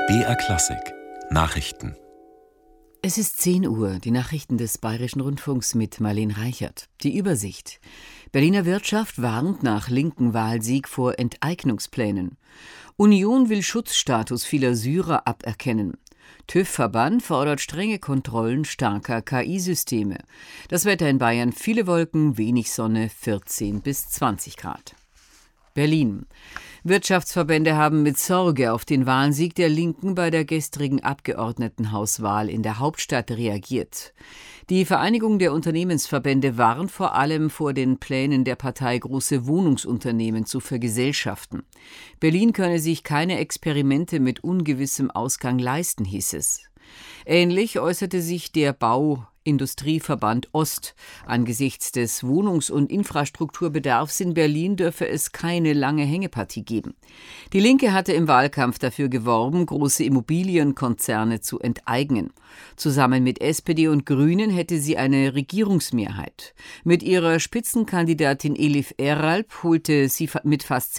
BR Klassik Nachrichten. Es ist 10 Uhr, die Nachrichten des Bayerischen Rundfunks mit Marlene Reichert. Die Übersicht. Berliner Wirtschaft warnt nach linken Wahlsieg vor Enteignungsplänen. Union will Schutzstatus vieler Syrer aberkennen. TÜV-Verband fordert strenge Kontrollen starker KI-Systeme. Das Wetter in Bayern: viele Wolken, wenig Sonne, 14 bis 20 Grad. Berlin. Wirtschaftsverbände haben mit Sorge auf den Wahlsieg der Linken bei der gestrigen Abgeordnetenhauswahl in der Hauptstadt reagiert. Die Vereinigung der Unternehmensverbände warnt vor allem vor den Plänen der Partei, große Wohnungsunternehmen zu vergesellschaften. Berlin könne sich keine Experimente mit ungewissem Ausgang leisten, hieß es. Ähnlich äußerte sich der Bauindustrieverband Ost. Angesichts des Wohnungs- und Infrastrukturbedarfs in Berlin dürfe es keine lange Hängepartie geben. Die Linke hatte im Wahlkampf dafür geworben, große Immobilienkonzerne zu enteignen. Zusammen mit SPD und Grünen hätte sie eine Regierungsmehrheit. Mit ihrer Spitzenkandidatin Elif Eralp holte sie mit fast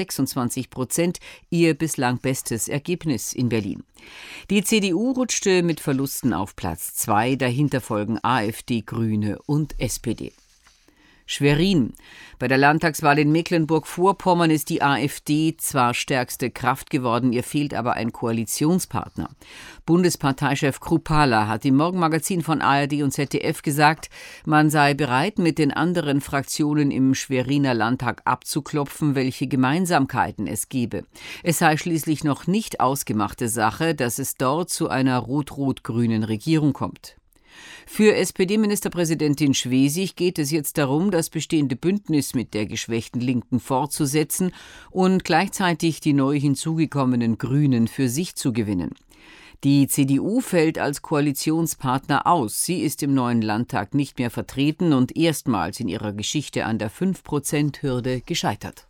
26% ihr bislang bestes Ergebnis in Berlin. Die CDU rutschte mit Verlusten auf Platz 2, dahinter folgen AfD, Grüne und SPD. Schwerin. Bei der Landtagswahl in Mecklenburg-Vorpommern ist die AfD zwar stärkste Kraft geworden, ihr fehlt aber ein Koalitionspartner. Bundesparteichef Krupala hat im Morgenmagazin von ARD und ZDF gesagt, man sei bereit, mit den anderen Fraktionen im Schweriner Landtag abzuklopfen, welche Gemeinsamkeiten es gebe. Es sei schließlich noch nicht ausgemachte Sache, dass es dort zu einer rot-rot-grünen Regierung kommt. Für SPD-Ministerpräsidentin Schwesig geht es jetzt darum, das bestehende Bündnis mit der geschwächten Linken fortzusetzen und gleichzeitig die neu hinzugekommenen Grünen für sich zu gewinnen. Die CDU fällt als Koalitionspartner aus. Sie ist im neuen Landtag nicht mehr vertreten und erstmals in ihrer Geschichte an der 5%-Hürde gescheitert.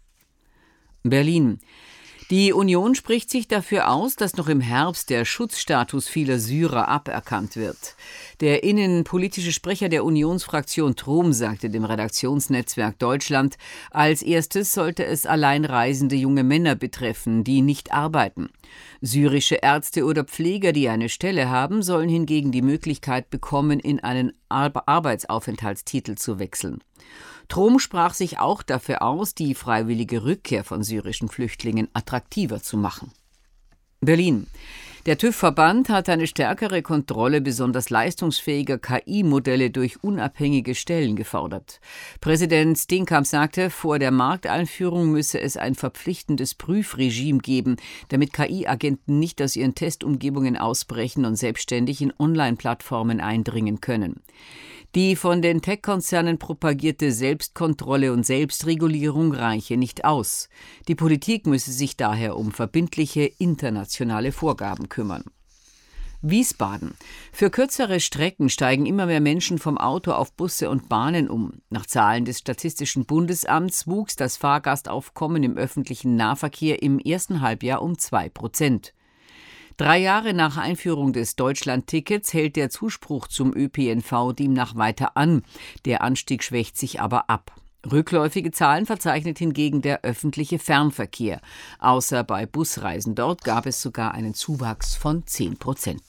Berlin. Die Union spricht sich dafür aus, dass noch im Herbst der Schutzstatus vieler Syrer aberkannt wird. Der innenpolitische Sprecher der Unionsfraktion Trom sagte dem Redaktionsnetzwerk Deutschland, als erstes sollte es alleinreisende junge Männer betreffen, die nicht arbeiten. Syrische Ärzte oder Pfleger, die eine Stelle haben, sollen hingegen die Möglichkeit bekommen, in einen Arbeitsaufenthaltstitel zu wechseln. Trom sprach sich auch dafür aus, die freiwillige Rückkehr von syrischen Flüchtlingen attraktiver zu machen. Berlin. Der TÜV-Verband hat eine stärkere Kontrolle besonders leistungsfähiger KI-Modelle durch unabhängige Stellen gefordert. Präsident Steenkamp sagte, vor der Markteinführung müsse es ein verpflichtendes Prüfregime geben, damit KI-Agenten nicht aus ihren Testumgebungen ausbrechen und selbstständig in Online-Plattformen eindringen können. Die von den Tech-Konzernen propagierte Selbstkontrolle und Selbstregulierung reiche nicht aus. Die Politik müsse sich daher um verbindliche internationale Vorgaben kümmern. Wiesbaden. Für kürzere Strecken steigen immer mehr Menschen vom Auto auf Busse und Bahnen um. Nach Zahlen des Statistischen Bundesamts wuchs das Fahrgastaufkommen im öffentlichen Nahverkehr im ersten Halbjahr um 2%. 3 Jahre nach Einführung des Deutschland-Tickets hält der Zuspruch zum ÖPNV demnach weiter an. Der Anstieg schwächt sich aber ab. Rückläufige Zahlen verzeichnet hingegen der öffentliche Fernverkehr. Außer bei Busreisen. Dort gab es sogar einen Zuwachs von 10%.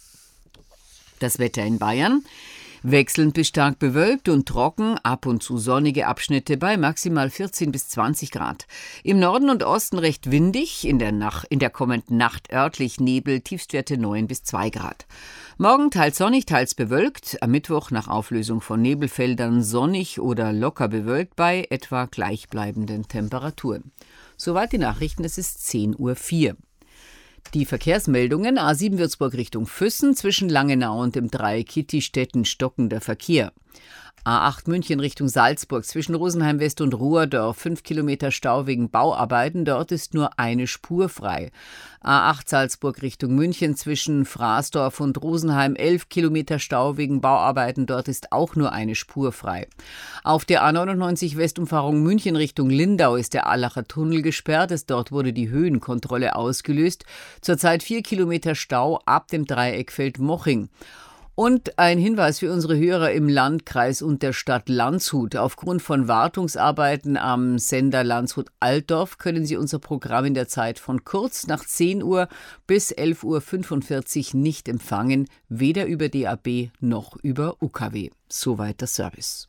Das Wetter in Bayern. Wechselnd bis stark bewölkt und trocken, ab und zu sonnige Abschnitte bei maximal 14 bis 20 Grad. Im Norden und Osten recht windig, in der kommenden Nacht örtlich Nebel, Tiefstwerte 9 bis 2 Grad. Morgen teils sonnig, teils bewölkt, am Mittwoch nach Auflösung von Nebelfeldern sonnig oder locker bewölkt bei etwa gleichbleibenden Temperaturen. Soweit die Nachrichten, es ist 10:04 Uhr. Die Verkehrsmeldungen: A7 Würzburg Richtung Füssen, zwischen Langenau und dem Dreieck Kittistetten stockender Verkehr. A8 München Richtung Salzburg, zwischen Rosenheim West und Ruhrdorf, 5 Kilometer Stau wegen Bauarbeiten, dort ist nur eine Spur frei. A8 Salzburg Richtung München, zwischen Fraßdorf und Rosenheim, 11 Kilometer Stau wegen Bauarbeiten, dort ist auch nur eine Spur frei. Auf der A99 Westumfahrung München Richtung Lindau ist der Allacher Tunnel gesperrt, dort wurde die Höhenkontrolle ausgelöst. Zurzeit 4 Kilometer Stau ab dem Dreieck Feldmoching. Und ein Hinweis für unsere Hörer im Landkreis und der Stadt Landshut. Aufgrund von Wartungsarbeiten am Sender Landshut-Altdorf können Sie unser Programm in der Zeit von kurz nach 10 Uhr bis 11.45 Uhr nicht empfangen, weder über DAB noch über UKW. Soweit der Service.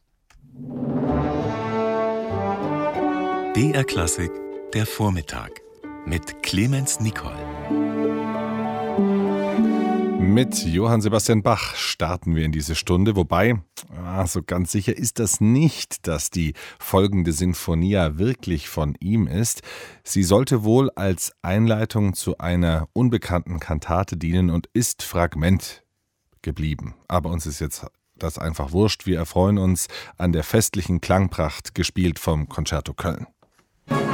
BR Klassik, der Vormittag mit Clemens Nicol. Mit Johann Sebastian Bach starten wir in diese Stunde, wobei, so ganz sicher ist das nicht, dass die folgende Sinfonia wirklich von ihm ist. Sie sollte wohl als Einleitung zu einer unbekannten Kantate dienen und ist Fragment geblieben. Aber uns ist jetzt das einfach wurscht. Wir erfreuen uns an der festlichen Klangpracht, gespielt vom Concerto Köln.